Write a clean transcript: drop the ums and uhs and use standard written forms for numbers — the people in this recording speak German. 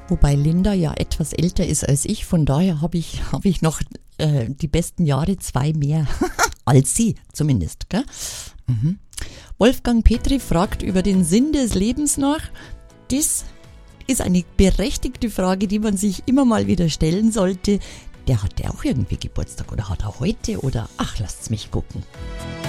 Wobei Linda ja etwas älter ist als ich, von daher habe ich noch die besten Jahre 2 mehr als sie zumindest. Gell? Mhm. Wolfgang Petri fragt über den Sinn des Lebens nach. Das ist eine berechtigte Frage, die man sich immer mal wieder stellen sollte. Der hatte auch irgendwie Geburtstag oder hat er heute oder ach, lasst's mich gucken.